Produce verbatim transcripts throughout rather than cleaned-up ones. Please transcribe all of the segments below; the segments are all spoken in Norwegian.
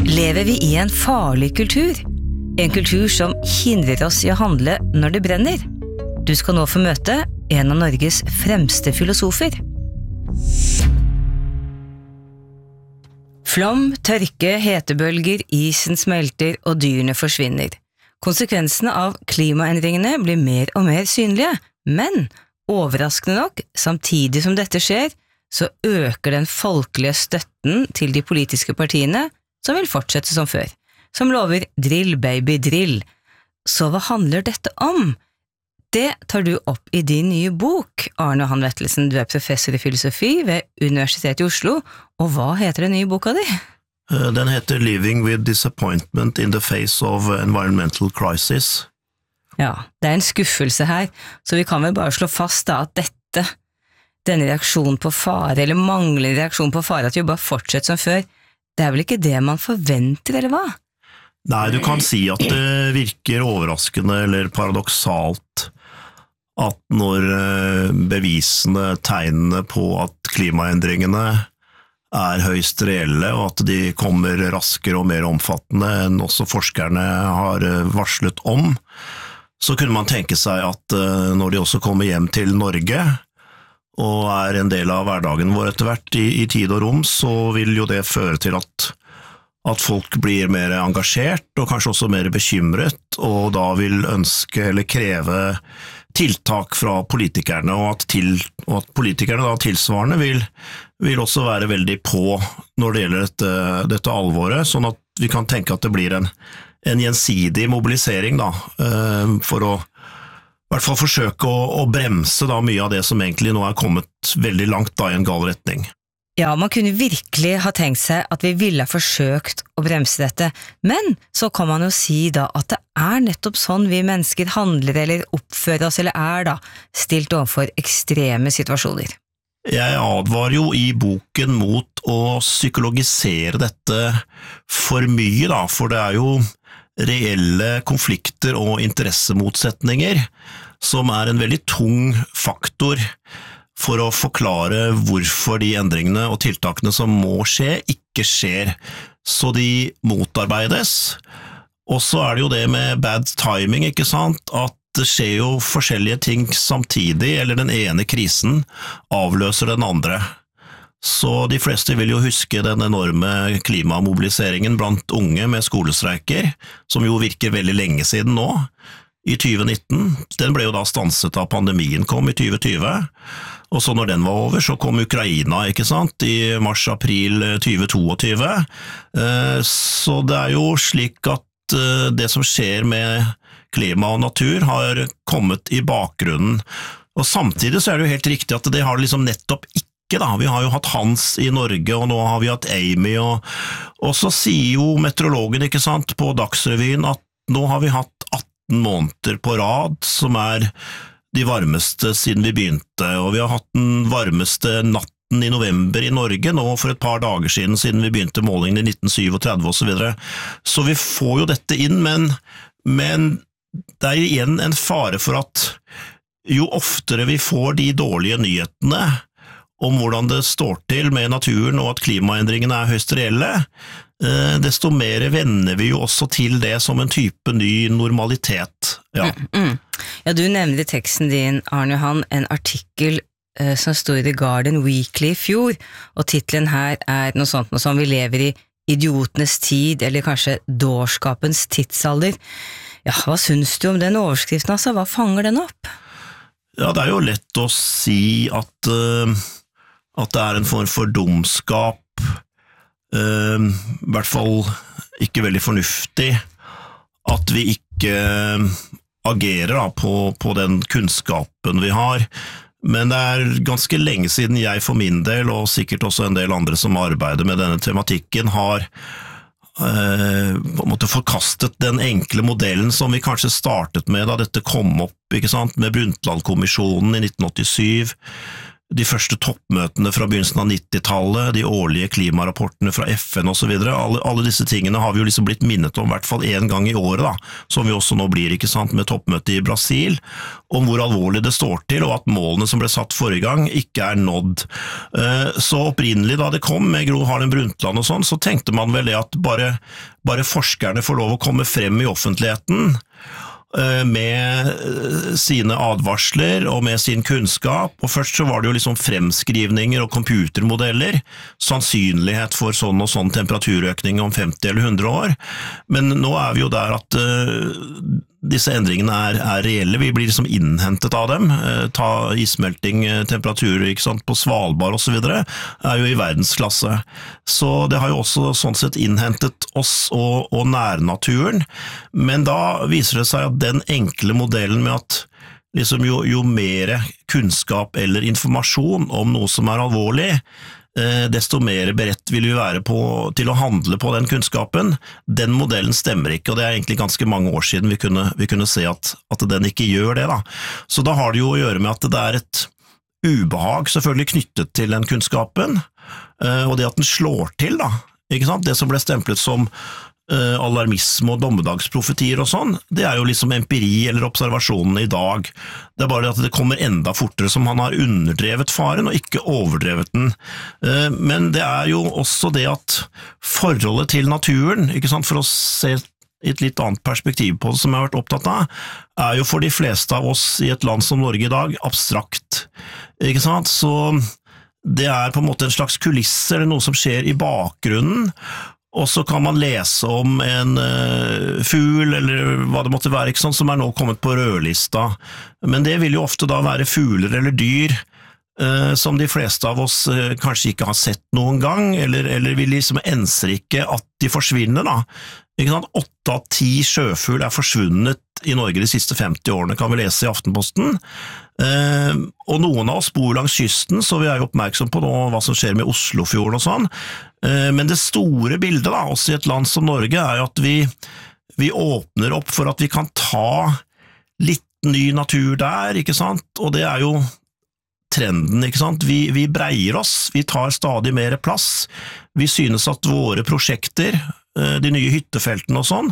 Lever vi i en farlig kultur? En kultur som hindrer oss i å handle når det brenner? Du skal nå få møte en av Norges fremste filosofer. Flom, tørke, hetebølger, isen smelter og dyrene forsvinner. Konsekvensene av klimaendringene blir mer og mer synlige, men overraskende nok, samtidig som dette skjer, så øker den folkelige støtten til de politiske partiene som vil fortsette som før, som lover drill baby drill. Så hva handler dette om? Det tar du opp i din nye bok, Arne Johan Vetlesen. Du er professor i filosofi ved Universitetet i Oslo, og hva heter den nye boka di? Den heter Living with Disappointment in the Face of Environmental Crisis. Ja, det er en skuffelse her, så vi kan vel bare slå fast da at dette, denne reaksjonen på fare, eller manglende reaksjon på fare, at vi bare fortsetter som før, det er vel ikke det man forventer, eller hva? Nei, du kan si at det virker overraskende eller paradoksalt at når bevisene, tegnene på at klimaendringene er høyst reelle, og at de kommer raskere og mer omfattende enn også forskerne har varslet om, så kunne man tenke seg at når de også kommer hjem til Norge, og er en del av hverdagen vår etter hvert i, i tid og rom, så vil jo det føre til at, at folk blir mer engasjert, og kanskje også mer bekymret, og da vil ønske eller kreve tiltak fra politikerne, og at, til, og at politikerne da tilsvarende vil, vil også være veldig på når det gjelder dette, dette alvoret, sånn at vi kan tenke at det blir en, en gjensidig mobilisering da, for å i hvert fall forsøke å, å bremse da mye av det som egentlig nå er kommet veldig langt da i en gal retning. Ja, man kunne virkelig ha tenkt seg at vi ville ha forsøkt å bremse dette, men så kan man jo si da at det er nettopp sånn vi mennesker handler eller oppfører oss eller er da stilt overfor ekstreme situasjoner. Jeg advarer jo i boken mot å psykologisere dette for mye da, for det er jo reelle konflikter og interessemotsetninger som er en veldig tung faktor for å forklare hvorfor de endringene og tiltakene som må skje, ikke skjer, så de motarbeides. Og så er det jo det med bad timing, ikke sant? At det skjer jo forskjellige ting samtidig, eller den ene krisen avløser den andre. Så de fleste vil jo huske den enorme klimamobiliseringen blant unge med skolestreiker, som jo virker veldig lenge siden nå, i tjue nitten. Den ble jo da stanset da pandemien kom i tjue tjue, og så når den var over, så kom Ukraina, ikke sant, i mars-april tjue tjueto. Så det er jo slik at det som skjer med klima og natur har kommet i bakgrunnen, og samtidig så er det jo helt riktig at det har liksom nettopp ikke Da. Vi har jo hatt Hans i Norge, og nå har vi hatt Amy, og, og så sier jo meteorologen, ikke sant, på Dagsrevyen at nå har vi hatt atten måneder på rad, som er de varmeste siden vi begynte, og vi har hatt den varmeste natten i november i Norge, nå for et par dager siden, siden vi begynte målingen i nitten tretti-syv og så videre. Så vi får jo dette inn, men, men det er igjen en fare for at jo oftere vi får de dårlige nyhetene, om hvordan det står til med naturen og at klimaendringene er høyst reelle, desto mer venner vi jo også til det som en type ny normalitet. Ja, mm, mm. Ja du nevner i teksten din, Arne Johan, en artikkel uh, som stod i The Guardian Weekly i fjor, og titlen her er noe sånt noe som vi lever i idiotenes tid, eller kanskje dårskapens tidsalder. Ja, hva synes du om den overskriften, altså? Hva fanger den opp? Ja, det er jo lett å si at uh, at det er en form for dumskap, uh, i hvert fall ikke veldig fornuftig, at vi ikke agerer da, på, på den kunnskapen vi har. Men det er ganske lenge siden jeg for min del, og sikkert også en del andre som arbeider med denne tematikken, har uh, på en måte forkastet den enkle modellen som vi kanskje startet med da dette kom opp, ikke sant, med Brundtland-kommisjonen i nitten åttisyv, de første toppmøtene fra begynnelsen av nittitallet, de årlige klimarapportene fra F N og så videre. Alle, alle disse tingene har vi jo liksom blitt minnet om, i hvert fall en gang i året da, som vi også nå blir, ikke sant, med toppmøtet i Brasil, om hvor alvorlig det står til, og at målene som ble satt forrige gang ikke er nådd. Så opprinnelig da det kom med Gro Harlem Brundtland og sånn, så tenkte man vel det at bare, bare forskerne får lov å komme frem i offentligheten, med sine advarsler og med sin kunnskap, og først så var det jo liksom fremskrivninger og computermodeller, sannsynlighet for sånn og sånn temperaturøkning om femti eller hundre år, men nå er vi jo der at uh, disse endringene er, er reelle, vi blir liksom innhentet av dem, uh, ta issmelting, temperaturer ikke sant, på Svalbard og så videre, er jo i verdensklasse, så det har jo også sånn sett innhentet oss og, og nærnaturen, men da viser det seg at den enkle modellen med at liksom jo, jo mer kunnskap eller informasjon om noe som er alvorlig, eh, desto mer beredt vil vi være på, til å handle på den kunnskapen. Den modellen stemmer ikke, og det er egentlig ganske mange år siden vi kunne, vi kunne se at, at den ikke gjør det. Da. Så da har det jo å gjøre med at det er et ubehag selvfølgelig knyttet til den kunnskapen, eh, og det at den slår til, da, ikke sant? Det som ble stemplet som Uh, alarmisme og dommedagsprofetier og sånn, det er jo liksom empiri eller observasjonene i dag. Det er bare at det kommer enda fortere som han har underdrevet faren og ikke overdrevet den. Uh, men det er jo også det at forholdet til naturen, ikke sant, for å se i et litt annet perspektiv på det som jeg har vært opptatt av, er jo for de fleste av oss i et land som Norge i dag abstrakt, ikke sant, så det er på en måte en slags kulisse eller noe som skjer i bakgrunnen, og så kan man lese om en uh, fugl, eller hva det måtte være, ikke sant, som er nå kommet på rødlista. Men det vil jo ofte da være fugler eller dyr, uh, som de fleste av oss uh, kanskje ikke har sett noen gang, eller, eller vil liksom enser ikke at de forsvinner da. Ikke sant? Åtte av ti sjøfugl er forsvunnet i Norge de siste femti årene, kan vi lese i Aftenposten. Uh, og noen av oss bor langs kysten, så vi er jo oppmerksom på nå hva som skjer med Oslofjorden og sånn. Uh, men det store bildet da, også i et land som Norge, er jo at vi, vi åpner opp for at vi kan ta litt ny natur der, ikke sant? Og det er jo trenden, ikke sant? Vi, vi breier oss, vi tar stadig mer plass, vi synes at våre prosjekter, de nye hyttefeltene og sånn,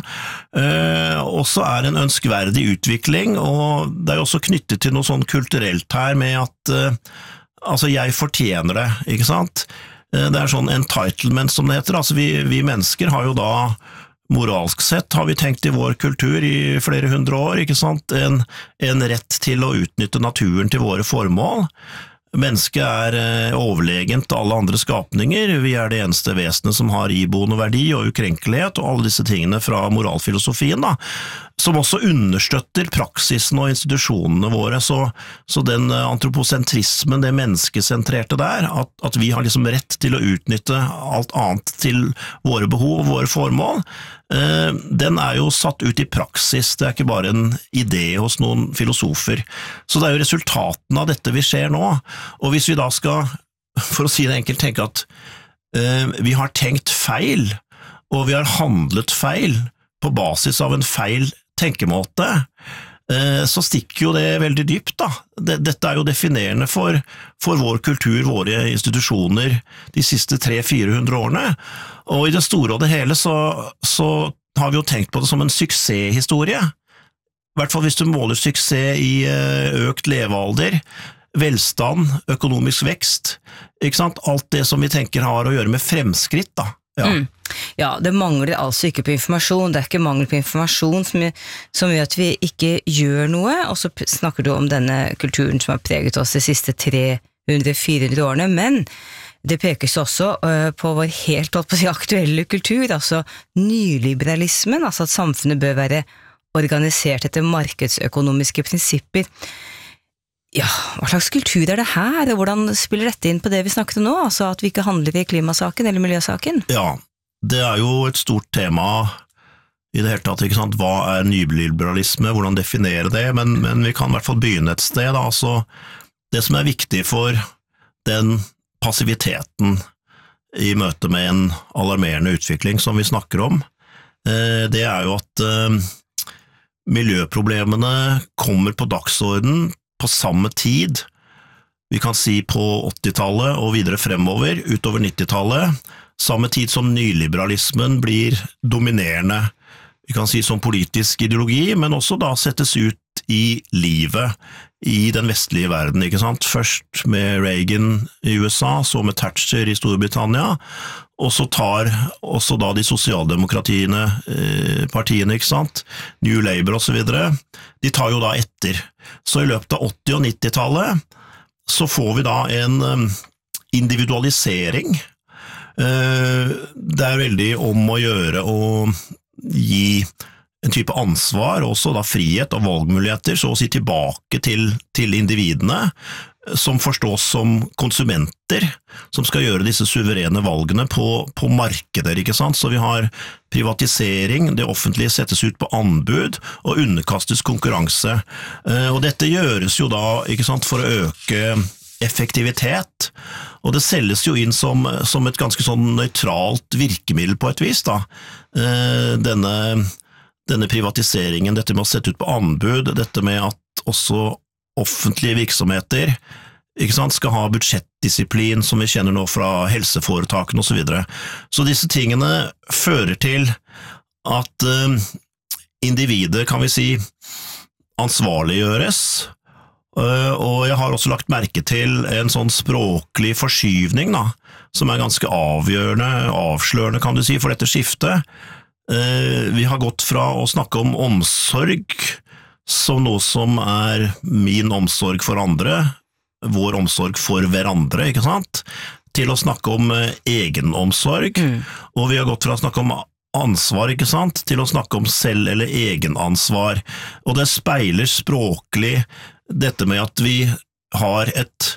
også er en ønskverdig utvikling, og det er jo også knyttet til noe sånn kulturelt her med at altså jeg fortjener det, ikke sant? Det er sånn entitlement som det heter, altså vi, vi mennesker har jo da moralsk sett, har vi tenkt i vår kultur i flere hundre år, ikke sant? En, en rett til å utnytte naturen til våre formål. Mennesket er overlegent alle andre skapninger, vi er det eneste vesenet som har iboende verdi og ukrenkelighet, og alle disse tingene fra moralfilosofien, da, som også understøtter praksisen og institusjonene våre, så, så den antropocentrismen, det menneskesentrerte der, at, at vi har liksom rett til å utnytte alt annet til våre behov og våre formål, eh, den er jo satt ut i praksis, det er ikke bare en idé hos noen filosofer, så det er jo resultaten av dette vi ser nå, og hvis vi da skal, for å si det enkelt, tenke at eh, vi har tenkt feil, og vi har handlet feil på basis av en feil tenkemåte, eh, så stikker jo det veldig dypt da. Dette er jo definerende for, for vår kultur, våre institusjoner de siste tre til fire hundre årene, og i det store og det hele så, så har vi jo tenkt på det som en suksesshistorie, i hvert fall hvis du måler suksess i økt levealder, velstand, økonomisk vekst, ikke sant? Alt det som vi tenker har å gjøre med fremskritt da. Ja. Mm. Ja, det mangler altså ikke på informasjon, det er ikke mangel på informasjon som, som gjør at vi ikke gjør noe, og så snakker du om denne kulturen som har preget oss de siste tre hundre til fire hundre årene, men det pekes også uh, på vår helt på si, aktuelle kultur, altså nyliberalismen, altså at samfunnet bør være organisert etter markedsøkonomiske prinsipper. Ja, hva slags kultur er det her, og hvordan spiller dette inn på det vi snakket om nå, altså at vi ikke handler i klimasaken eller miljøsaken? Ja, det er jo et stort tema i det hele tatt, ikke sant? Hva er nyliberalisme, hvordan definere det, men, men vi kan i hvert fall begynne et sted, da. Altså, det som er viktig for den passiviteten i møte med en alarmerende utvikling som vi snakker om, det er jo at miljøproblemene kommer på dagsorden på samme tid vi kan si på åttitallet og videre fremover, utover nittitallet, samme tid som nyliberalismen blir dominerende, vi kan si som politisk ideologi, men også da settes ut i livet i den vestlige verden, ikke sant? Først med Reagan i U S A, så med Thatcher i Storbritannia, og så tar også da de sosialdemokratiene, eh, partiene, ikke sant? New Labour og så videre, de tar jo da etter. Så i løpet av åtti- og nittitallet så får vi da en um, individualisering. Uh, det er veldig om å gjøre å gi en type ansvar, også da frihet og valgmuligheter, så å si tilbake til, til individene, som forstås som konsumenter, som skal gjøre disse suverene valgene på, på markeder, ikke sant? Så vi har privatisering, det offentlige settes ut på anbud, og underkastes konkurranse. Og dette gjøres jo da, ikke sant, for å øke effektivitet, og det selges jo inn som, som et ganske sånn nøytralt virkemiddel på et vis, da. Denne, denne privatiseringen, dette med å sette ut på anbud, dette med at også offentlige virksomheter, ikke sant, skal ha budsjettdisiplin som vi kjenner nå fra helseforetakene og så videre. Så disse tingene fører til at uh, individet, kan vi si, ansvarliggjøres, uh, og jeg har også lagt merke til en sånn språklig forskyvning da, som er ganske avgjørende, avslørende kan du si, for dette skiftet. Uh, vi har gått fra å snakke om omsorg som noe som er min omsorg for andre, vår omsorg for hverandre, ikke sant? Til å snakke om egenomsorg, mm. og vi har gått fra å snakke om ansvar, ikke sant? Til å snakke om selv- eller egenansvar, og det speiler språklig dette med at vi har et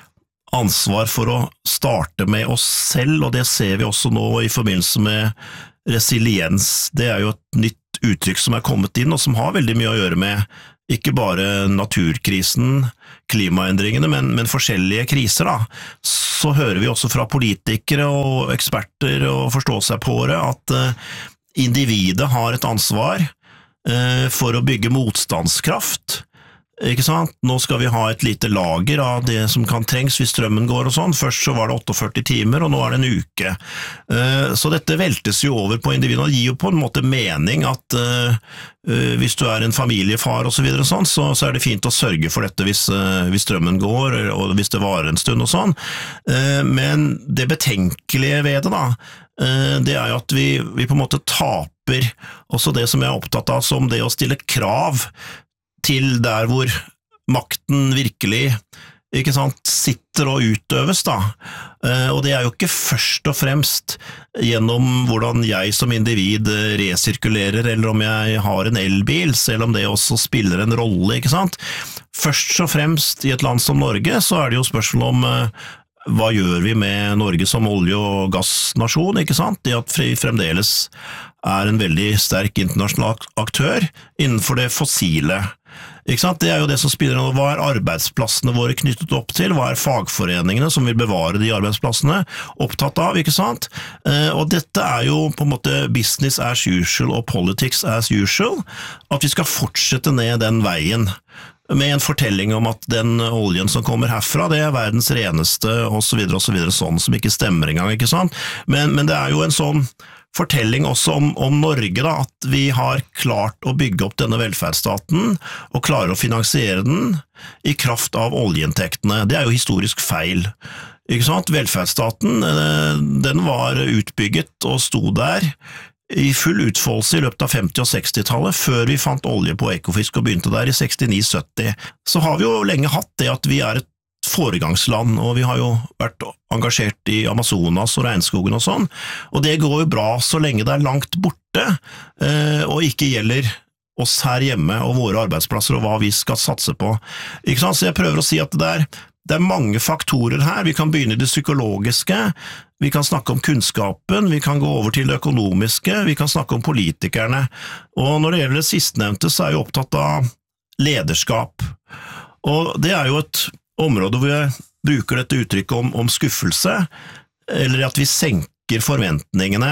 ansvar for å starte med oss selv, og det ser vi også nå i forbindelse med resiliens. Det er jo et nytt uttrykk som er kommet inn, og som har veldig mye å gjøre med ikke bare naturkrisen, klimaendringene, men, men forskjellige kriser da. Så hører vi også fra politikere og eksperter og forståsegpåere at uh, individet har et ansvar uh, for å bygge motstandskraft. Ikke sant? Nå skal vi ha et lite lager av det som kan trengs hvis strømmen går og sånn. Først så var det åttiførti timer, og nå er det en uke. Så dette veltes jo over på individet, og gir jo på en måte mening at uh, hvis du er en familiefar og så videre og sånn, så, så er det fint å sørge for dette hvis, uh, hvis strømmen går, og hvis det varer en stund og sånn. Uh, men det betenkelige ved det da, uh, det er jo at vi, vi på en måte taper også det som jeg er opptatt av som det å stille krav til der hvor makten virkelig, ikke sant, sitter og utøves da. Og det er jo ikke først og fremst gjennom hvordan jeg som individ resirkulerer, eller om jeg har en elbil, selv om det også spiller en rolle, ikke sant. Først og fremst i et land som Norge, så er det jo spørsmål om hva gjør vi med Norge som olje- og gassnasjon, ikke sant? Det at vi fremdeles er en veldig sterk internasjonal aktør innenfor det fossile. Ikke sant? Det er jo det som spiller noe. Hva er arbeidsplassene våre knyttet opp til? Hva er fagforeningene som vil bevare de arbeidsplassene opptatt av, ikke sant? Eh, og dette er jo på en måte business as usual og politics as usual, at vi skal fortsette ned den veien med en fortelling om at den oljen som kommer herfra, det er verdens reneste, og så videre og så videre, sånn som ikke stemmer engang, ikke sant? Men, men det er jo en sånn fortelling også om, om Norge da, at vi har klart å bygge opp denne velferdsstaten og klarer å finansiere den i kraft av oljeinntektene. Det er jo historisk feil. Ikke sant? Velferdsstaten, den var utbygget og sto der i full utfoldelse i løpet av femti- og sekstitallet, før vi fant olje på Ekofisk og begynte der i sekstini sytti. Så har vi jo lenge hatt det at vi er et foregangsland, og vi har jo vært engasjert i Amazonas og regnskogen og sånn, og det går jo bra så lenge det er langt borte, og ikke gjelder oss her hjemme og våre arbeidsplasser og hva vi skal satse på. Ikke sant? Så jeg prøver å si at det er, det er mange faktorer her. Vi kan begynne i det psykologiske, vi kan snakke om kunnskapen, vi kan gå over til det økonomiske, vi kan snakke om politikerne, og når det gjelder det sistnevnte, så er jeg opptatt av lederskap, og det er jo et område hvor jeg bruker dette uttrykket om, om skuffelse, eller at vi senker forventningene,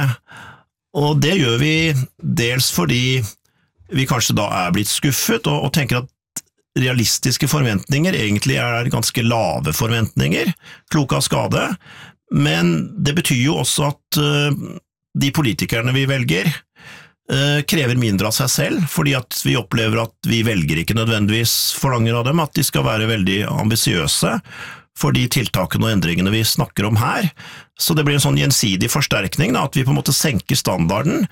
og det gjør vi dels fordi vi kanskje da er blitt skuffet, og, og tenker at realistiske forventninger egentlig er ganske lave forventninger, kloke av skade, men det betyr jo også at de politikerne vi velger krever mindre av seg selv, fordi at vi opplever at vi velger ikke nødvendigvis forlanger av dem, at de skal være veldig ambisiøse for de tiltakene og endringene vi snakker om her. Så det blir en sånn gjensidig forsterkning, da, at vi på en måte senker standarden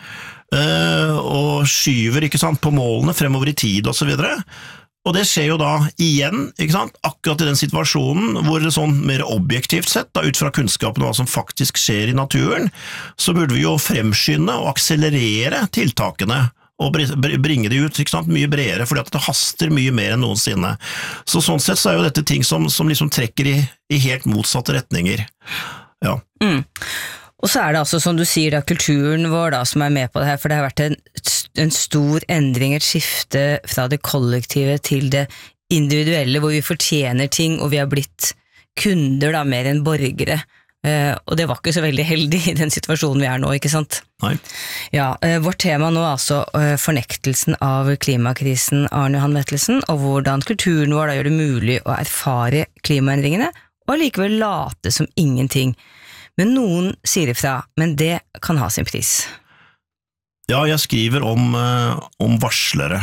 og skyver, ikke sant, på målene fremover i tid og så videre. Og det skjer jo da igjen, ikke sant, akkurat i den situasjonen hvor det sånn mer objektivt sett, da, ut fra kunnskapen om hva som faktisk skjer i naturen, så burde vi jo fremskynde og akselerere tiltakene og bringe de ut, ikke sant, mye bredere, fordi at det haster mye mer enn noensinne. Så sånn sett så er jo dette ting som, som liksom trekker i, i helt motsatte retninger. Ja. Mm. Og så er det altså, som du sier, da, kulturen vår da, som er med på det her, for det har vært en, en stor endring, et skifte fra det kollektive til det individuelle, hvor vi fortjener ting, og vi har blitt kunder da, mer enn borgere. Eh, og det var ikke så veldig heldig i den situasjonen vi er nå, ikke sant? Nei. Ja, eh, vårt tema nå er altså eh, fornektelsen av klimakrisen, Arne Johan Vettelsen, og hvordan kulturen vår da gjør det mulig å erfare klimaendringene, og likevel late som ingenting. Men noen sier ifra, men det kan ha sin pris. Ja, jeg skriver om, om varslere,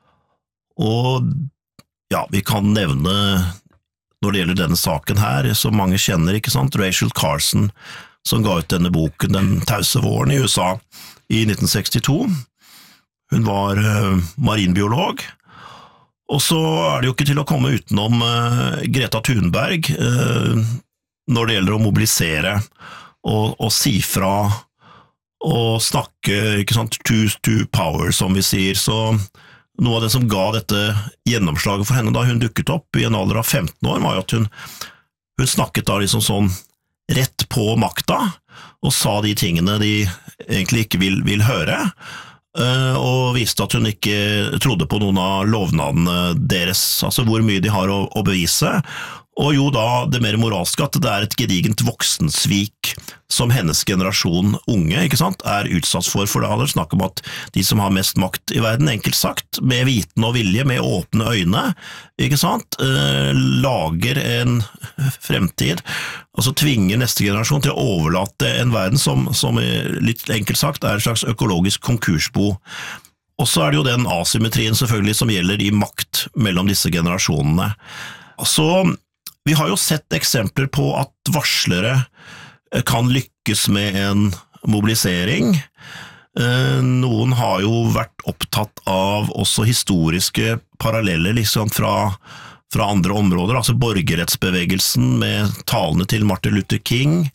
og ja, vi kan nevne, når det gjelder denne saken her, som mange kjenner, ikke sant, Rachel Carson, som ga ut denne boken Den tause våren i U S A i nitten sekstito. Hun var uh, marinbiolog, og så er det jo ikke til å komme utenom uh, Greta Thunberg, uh, når det gjelder å mobilisere og, og si fra og snakke, ikke sant, truth to power, som vi sier. Så noe av det som ga dette gjennomslaget for henne da hun dukket opp i en alder av femten år, var jo at hun, hun snakket da liksom sånn rett på makta, og sa de tingene de egentlig ikke vil, vil høre, og viste at hun ikke trodde på noen av lovnadene deres, altså hvor mye de har å, å bevise, og jo da det mer moralske at det er et gedigent voksensvik som hennes generasjon unge, ikke sant, er utsatt for, for det hadde snakk om at de som har mest makt i verden, enkelt sagt, med viten og vilje, med åpne øyne, ikke sant, eh, lager en fremtid, altså tvinger neste generasjon til å overlate en verden som, som litt enkelt sagt er en slags økologisk konkursbo. Og så er det jo den asymmetrien selvfølgelig som gjelder i makt mellom disse generasjonene. Så vi har jo sett eksempler på at varslere kan lykkes med en mobilisering. Noen har jo vært opptatt av også historiske paralleller liksom fra, fra andre områder, altså borgerrettsbevegelsen med talene til Martin Luther King,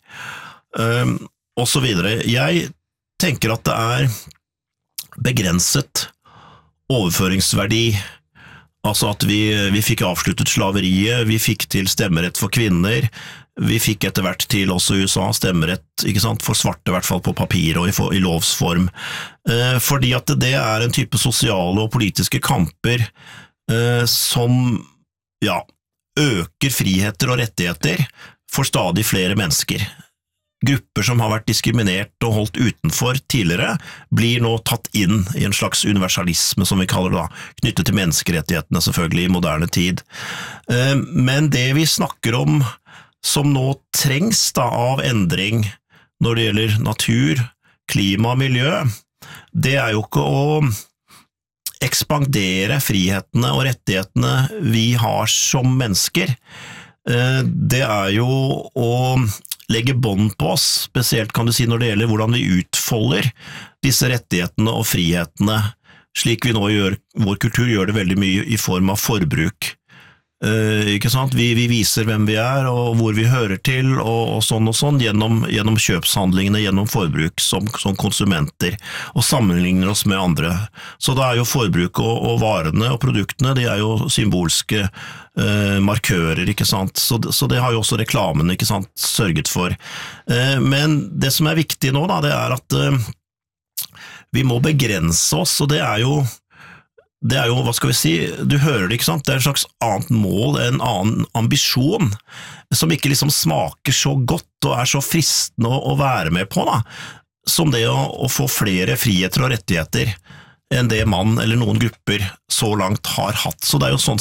og så videre. Jeg tenker at det er begrenset overføringsverdi. Altså at vi, vi fikk avsluttet slaveriet, vi fikk til stemmerett for kvinner, vi fikk etter hvert til også i U S A stemmerett, ikke sant, for svarte i hvert fall på papir og i, i lovsform. Eh, fordi at det er en type sosiale og politiske kamper eh, som ja, øker friheter og rettigheter for stadig flere mennesker. Grupper som har vært diskriminert og holdt utenfor tidligere, blir nå tatt inn i en slags universalisme, som vi kaller det da, knyttet til menneskerettighetene selvfølgelig i moderne tid. Men det vi snakker om som nå trengs da av endring når det gjelder natur, klima og miljø, det er jo ikke å ekspandere frihetene og rettighetene vi har som mennesker. Det er jo å legge bånd på oss, spesielt kan du si når det gjelder hvordan vi utfolder disse rettighetene og frihetene, slik vi nå gjør, vår kultur gjør det veldig mye i form av forbruk. Uh, ikke sant? Vi, vi viser hvem vi er og hvor vi hører til og, og sånn og sånn gjennom, gjennom kjøpshandlingene, gjennom forbruk som, som konsumenter og sammenligner oss med andre. Så da er jo forbruk og, og varene og produktene, de er jo symbolske uh, markører, ikke sant? Så, så det har jo også reklamen, ikke sant, sørget for. Uh, men det som er viktig nå da, det er at uh, vi må begrense oss, og det er jo Det er jo, hva skal vi si, du hører det, ikke sant? Det er et slags annet mål, en annen ambisjon, som ikke liksom smaker så godt og er så fristende å, å være med på, da, som det å, å få flere friheter og rettigheter enn det man eller noen grupper så langt har hatt. Så det er jo sånn sett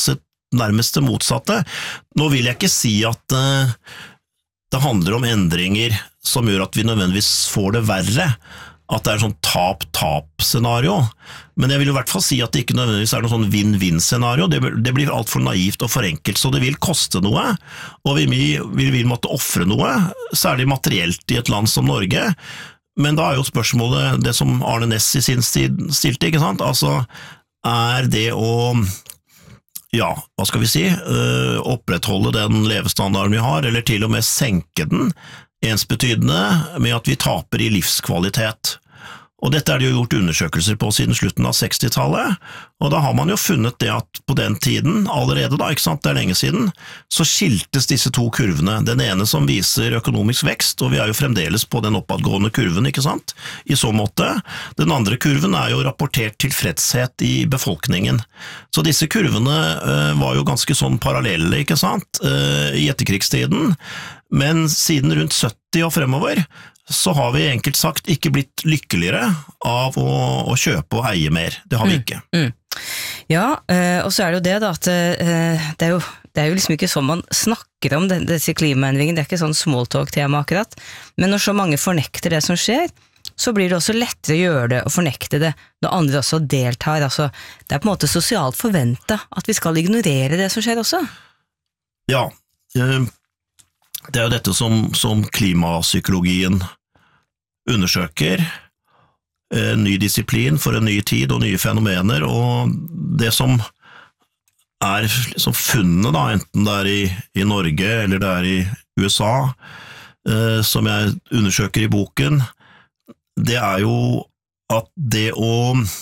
nærmest det motsatte. Nå vil jeg ikke si at uh, det handler om endringer som gjør at vi nødvendigvis får det verre, at det er sånn tap-tap-scenario, men jeg vil i hvert fall si at det ikke nødvendigvis er noe sånn vinn-vinn-scenario, det, det blir alt for naivt og for enkelt, så det vil koste noe, og vi, vi vil måtte offre noe, særlig materielt i et land som Norge, men da er jo spørsmålet det som Arne Næss i sin stil stilte, ikke sant? Altså, er det å, ja, hva skal vi si, øh, opprettholde den levestandarden vi har, eller til og med senke den, ensbetydende med at vi taper i livskvalitet. Og dette er det jo gjort undersøkelser på siden slutten av sekstitallet, og da har man jo funnet det at på den tiden, allerede da, ikke sant, det er lenge siden, så skiltes disse to kurvene. Den ene som viser økonomisk vekst, og vi er jo fremdeles på den oppadgående kurven, ikke sant, i så måte. Den andre kurven er jo rapportert tilfredshet i befolkningen. Så disse kurvene uh, var jo ganske sånn parallelle, ikke sant, uh, i etterkrigstiden, men siden rundt sytti og fremover, så har vi enkelt sagt ikke blitt lykkeligere av å, å kjøpe og eie mer. Det har vi ikke. Mm, mm. Ja, øh, og så er det jo det da, at øh, det, er jo, det er jo liksom ikke sånn man snakker om det, disse klimaendringene, det er ikke sånn smalltalk-tema akkurat, men når så mange fornekter det som skjer, så blir det også lettere å gjøre det og fornekte det når andre også deltar. Altså, det er på en måte sosialt forventet at vi skal ignorere det som skjer også. Ja, øh, det er jo dette som, som klimapsykologien undersøker, en ny disiplin for en ny tid og nye fenomener, og det som er liksom funnet da, enten det er i, i Norge eller det er i U S A, eh, som jeg undersøker i boken, det er jo at det å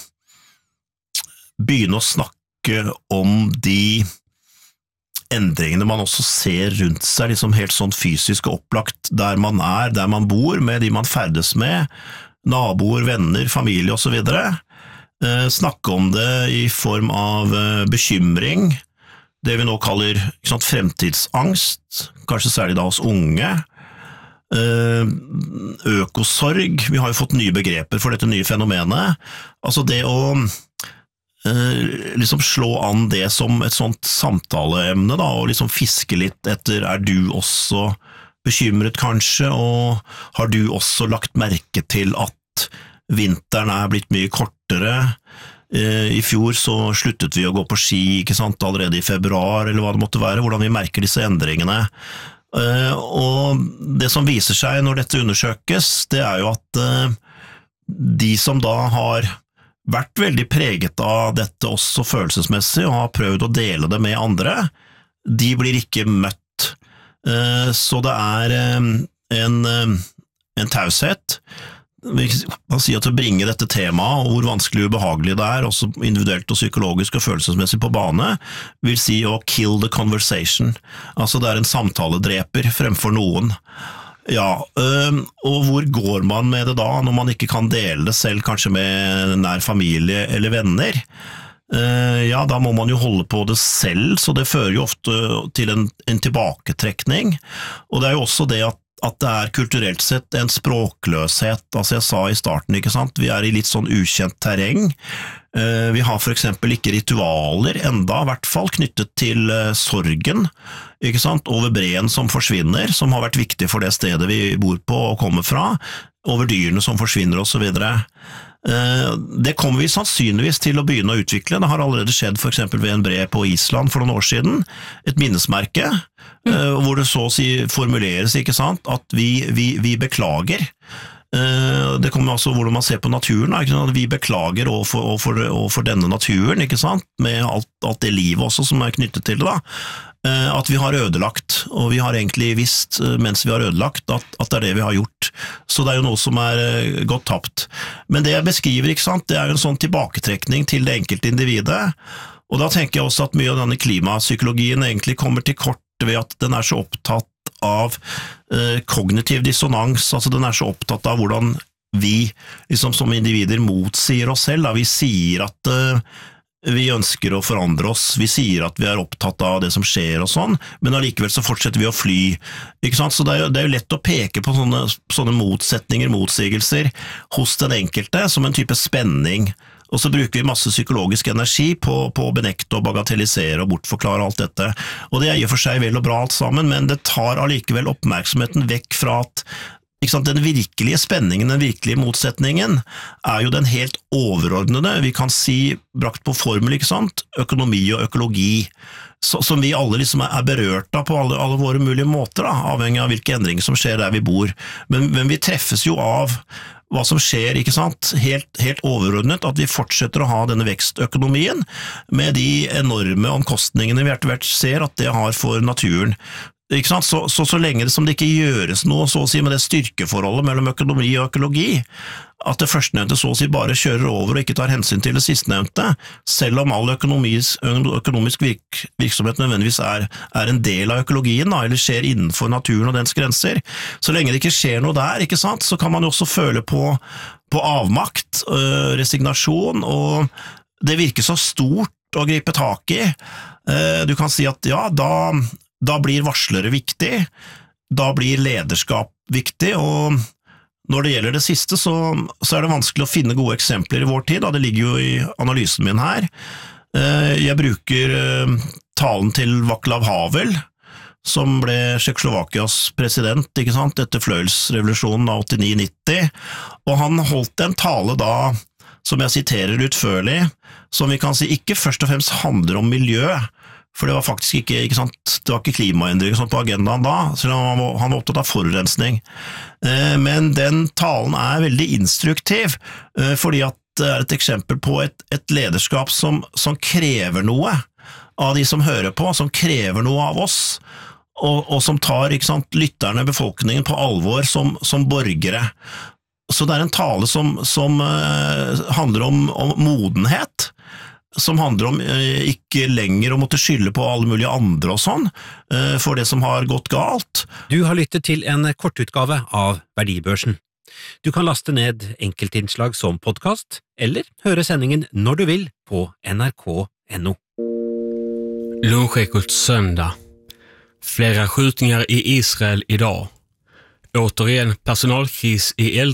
begynne å snakke om de endringene man også ser rundt seg, liksom helt sånn fysisk og opplagt der man er, der man bor, med de man ferdes med, naboer, venner, familie og så videre. Eh, snakke om det i form av eh, bekymring, det vi nå kaller ikke sant, fremtidsangst, kanskje særlig da hos unge, eh, økosorg, vi har jo fått nye begreper for dette nye fenomenet, altså det å liksom slå an det som et sånt samtaleemne da, og liksom fiske litt etter, er du også bekymret kanskje, og har du også lagt merke til at vinteren er blitt mye kortere, i fjor så sluttet vi å gå på ski, ikke sant, allerede i februar, eller hva det måtte være, hvordan vi merker disse endringene, og det som viser seg når dette undersøkes, det er jo at de som da har vært veldig preget av dette også følelsesmessig, og har prøvd å dele det med andre, de blir ikke møtt. Så det er en, en taushet. Vi kan si at å bringe dette temaet, og hvor vanskelig og ubehagelig det er, også individuelt og psykologisk og følelsesmessig på bane, vil si å kill the conversation. Altså det er en samtaledreper fremfor noen. Ja, og hvor går man med det da, når man ikke kan dele det selv, kanskje med nær familie eller venner? Ja, da må man jo holde på det selv, så det fører jo ofte til en, en tilbaketrekning, og det er jo også det at, at det er kulturelt sett en språkløshet, altså jeg sa i starten, ikke sant, vi er i litt sånn ukjent terreng, vi har for eksempel ikke ritualer enda, i hvert fall knyttet til sorgen, ikke sant, over breen som forsvinner, som har vært viktig for det stedet vi bor på og kommer fra, over dyrene som forsvinner og så videre. Det kommer vi sannsynligvis til å begynne å utvikle. Det har allerede skjedd for eksempel ved en bre på Island for noen år siden, et minnesmerke, mm. hvor det så å si formuleres, ikke sant, at vi, vi, vi beklager. Det kommer altså hvordan man ser på naturen, ikke sant? Vi beklager overfor, overfor, overfor denne naturen, ikke sant? Med alt, alt det livet også som er knyttet til det da, at vi har ødelagt, og vi har egentlig visst mens vi har ødelagt at, at det er det vi har gjort, så det er jo noe som er gått tapt. Men det jeg beskriver, ikke sant, det er jo en sånn tilbaketrekning til det enkelte individet, og da tenker jeg også at mye av denne klimapsykologien egentlig kommer til kort ved at den er så opptatt av eh, kognitiv dissonans, altså den er så opptatt av hvordan vi liksom som individer motsier oss selv, da. Vi sier at eh, vi ønsker å forandre oss, vi sier at vi er opptatt av det som skjer og sånn, men allikevel så fortsetter vi å fly, ikke sant? Så det er jo, det er jo lett å peke på sånne, sånne motsetninger, motsigelser hos den enkelte, som en type spenning, og så bruker vi masse psykologisk energi på, på å benekte og bagatellisere og bortforklare alt dette. Og det er i og for seg vel og bra alt sammen, men det tar allikevel oppmerksomheten vekk fra at ikke sant, den virkelige spenningen, den virkelige motsetningen, er jo den helt overordnede, vi kan si brakt på formel, ikke sant, økonomi og økologi, så, som vi alle liksom er berørt av på alle, alle våre mulige måter, da, avhengig av hvilke endringer som skjer der vi bor. Men, men vi treffes jo av hva som skjer, ikke sant, helt, helt overordnet, at vi fortsetter å ha denne vekstøkonomien med de enorme omkostningene vi etter hvert ser at det har for naturen. Ikke sant? Så, så, så lenge det som det ikke gjøres noe så å si med det styrkeforholdet mellom økonomi og økologi, at det førstnevnte så å si bare kjører over og ikke tar hensyn til det sistnevnte, selv om all økonomisk, økonomisk virk, virksomhet nødvendigvis er, er en del av økologien, da, eller skjer innenfor naturen og dens grenser, så lenge det ikke skjer noe der, ikke sant, så kan man jo også føle på, på avmakt, øh, resignasjon, og det virker så stort å gripe tak i. Uh, du kan si at ja, da Da blir varslere viktig, da blir lederskap viktig, og når det gjelder det siste, så, så er det vanskelig å finne gode eksempler i vår tid, da det ligger jo i analysen min her. Jeg bruker talen til Václav Havel, som ble Tsjekkoslovakias president, ikke sant, etter fløyelsrevolusjonen av åttini nitti, og han holdt en tale da, som jeg siterer utførlig, som vi kan si ikke først og fremst handler om miljø, for det var faktisk ikke, ikke sant, det var ikke klimaendringer sånn på agendaen da, så han var, han var opptatt av forurensning. Men den talen er veldig instruktiv, fordi at det er et eksempel på et, et lederskap som, som krever noe av de som hører på, som krever noe av oss, og, og som tar, ikke sant, lytterne, befolkningen på alvor som, som borgere. Så det er en tale som, som uh, handler om, om modenhet, som handler om eh, ikke lenger å måtte skylde på alle mulige andre og sånn, eh, for det som har gått galt. Du har lyttet til en kortutgave av Verdibørsen. Du kan laste ned enkeltinnslag som podcast, eller høre sendingen når du vil på N R K punkt N O. Lunchekot söndag. Flera skjutningar i Israel idag. Återigen personalkris i äldre